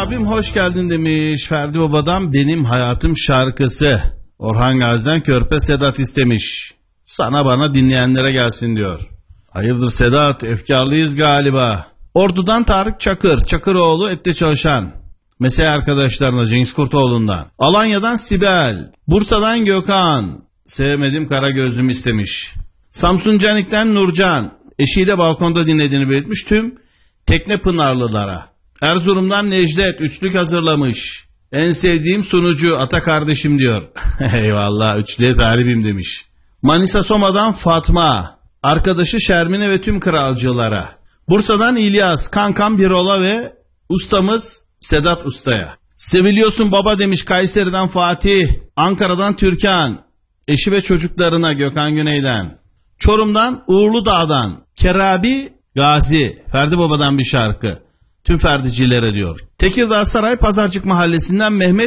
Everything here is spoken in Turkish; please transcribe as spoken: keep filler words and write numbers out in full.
abim hoş geldin demiş. Ferdi Baba'dan Benim Hayatım şarkısı. Orhan Gazi'den Körpe Sedat istemiş. Sana bana dinleyenlere gelsin diyor. Hayırdır Sedat, efkarlıyız galiba. Ordu'dan Tarık Çakır, Çakıroğlu ette çalışan. Mesai arkadaşlarına Cengiz Kurtoğlu'ndan. Alanya'dan Sibel, Bursa'dan Gökhan. Sevmedim Karagözlüm istemiş. Samsun Canik'ten Nurcan. Eşiyle balkonda dinlediğini belirtmiş tüm Teknepınarlılara. Erzurum'dan Necdet üçlük hazırlamış. En sevdiğim sunucu Ata kardeşim diyor. Eyvallah, üçlüye talibim demiş. Manisa Soma'dan Fatma. Arkadaşı Şermine ve tüm kralcılara. Bursa'dan İlyas, kankam Birola ve ustamız Sedat Usta'ya. Seviliyorsun baba demiş Kayseri'den Fatih. Ankara'dan Türkan. Eşi ve çocuklarına Gökhan Güney'den. Çorum'dan Uğurlu Dağ'dan Kerabi Gazi. Ferdi Baba'dan bir şarkı. Tüm Ferdicilere diyor. Tekirdağ Saray Pazarcık Mahallesi'nden Mehmet